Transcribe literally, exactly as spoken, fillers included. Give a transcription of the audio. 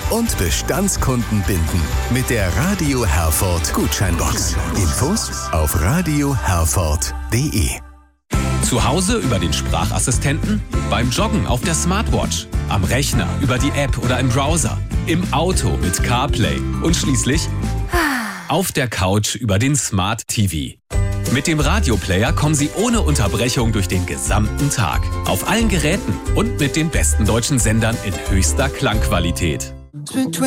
und Bestandskunden binden mit der Radio Herford Gutscheinbox. Infos auf radio herford punkt de. Zu Hause über den Sprachassistenten, beim Joggen auf der Smartwatch, am Rechner über die App oder im Browser, im Auto mit CarPlay und schließlich auf der Couch über den Smart T V. Mit dem Radioplayer kommen Sie ohne Unterbrechung durch den gesamten Tag. Auf allen Geräten und mit den besten deutschen Sendern in höchster Klangqualität.